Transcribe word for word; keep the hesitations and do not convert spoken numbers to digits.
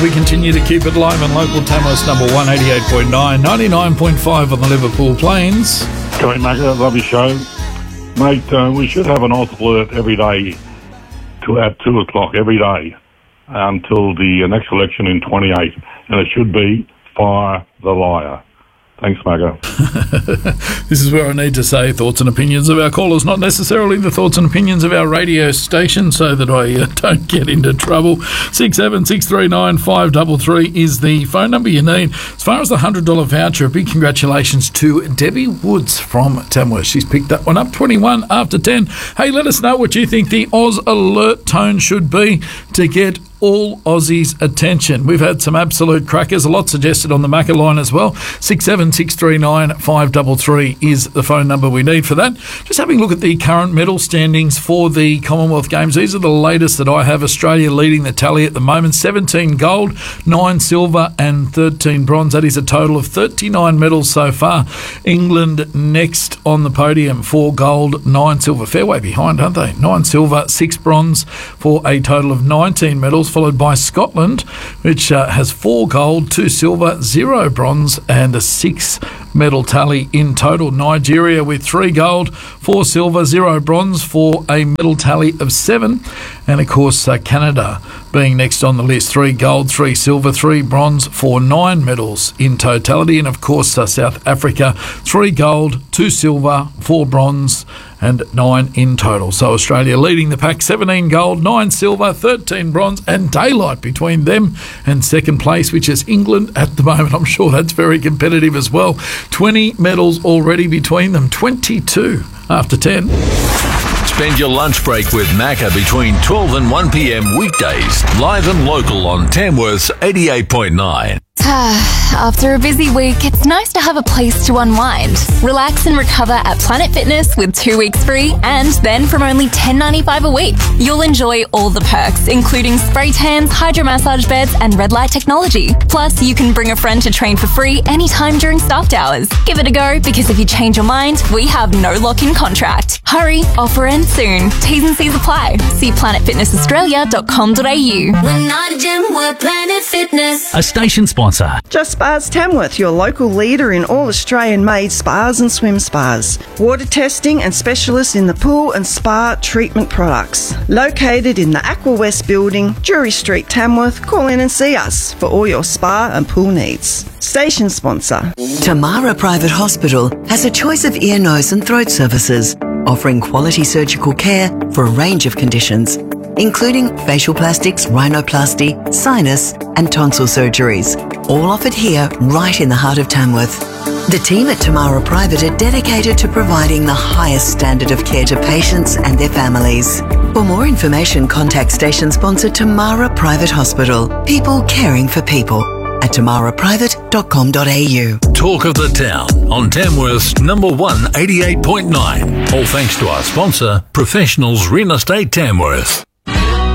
We continue to keep it live and local. Tamworth's number one, eighty-eight point nine, ninety-nine point five on the Liverpool Plains. G'day, mate. Love your show. Mate, uh, we should have an Oz alert every day to at two o'clock every day until the next election in twenty-eight. And it should be Fire the Liar. Thanks, Margo. This is where I need to say thoughts and opinions of our callers, not necessarily the thoughts and opinions of our radio station, so that I uh, don't get into trouble. six seven six three nine five three three is the phone number you need. As far as the one hundred dollars voucher, a big congratulations to Debbie Woods from Tamworth. She's picked that one up, twenty-one after ten. Hey, let us know what you think the Oz alert tone should be to get all Aussies' attention. We've had some absolute crackers, a lot suggested on the Macca line as well. six seven six three nine five three three is the phone number we need for that. Just having a look at the current medal standings for the Commonwealth Games. These are the latest that I have. Australia leading the tally at the moment. seventeen gold, nine silver and thirteen bronze. That is a total of thirty-nine medals so far. England next on the podium, four gold, nine silver. Fair way behind, aren't they? nine silver, six bronze for a total of nineteen medals, followed by Scotland, which uh, has four gold, two silver, zero bronze, and a six medal tally in total. Nigeria with three gold, four silver, zero bronze for a medal tally of seven. And of course, uh, Canada being next on the list, three gold, three silver, three bronze for nine medals in totality. And of course, uh, South Africa, three gold, two silver, four bronze, and nine in total. So Australia leading the pack, seventeen gold, nine silver, thirteen bronze, and daylight between them and second place, which is England at the moment. I'm sure that's very competitive as well. twenty medals already between them, twenty-two after ten. Spend your lunch break with Macca between twelve and one p.m. weekdays, live and local on Tamworth's eighty-eight point nine. After a busy week, it's nice to have a place to unwind. Relax and recover at Planet Fitness with two weeks free, and then from only ten dollars ninety-five a week. You'll enjoy all the perks, including spray tans, hydromassage beds, and red light technology. Plus, you can bring a friend to train for free anytime during staffed hours. Give it a go, because if you change your mind, we have no lock-in contract. Hurry, offer ends soon. T's and C's apply. See planet fitness australia dot com dot a u. We're not a gym, we're Planet Fitness. A station sponsor. Just Spas Tamworth, your local leader in all Australian-made spas and swim spas. Water testing and specialists in the pool and spa treatment products. Located in the Aqua West building, Drury Street, Tamworth. Call in and see us for all your spa and pool needs. Station sponsor. Tamara Private Hospital has a choice of ear, nose and throat services, offering quality surgical care for a range of conditions, including facial plastics, rhinoplasty, sinus and tonsil surgeries, all offered here right in the heart of Tamworth. The team at Tamara Private are dedicated to providing the highest standard of care to patients and their families. For more information, contact station sponsor Tamara Private Hospital. People caring for people at tamara private dot com dot a u. Talk of the town on Tamworth's number one, eighty-eight point nine. All thanks to our sponsor, Professionals Real Estate Tamworth.